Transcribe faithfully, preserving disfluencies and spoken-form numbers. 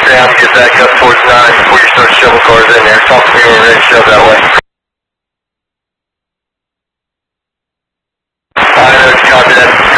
down, get back up towards nine before you start shovel cars in there. Talk to me when we're ready to shove that way. I know, copy that.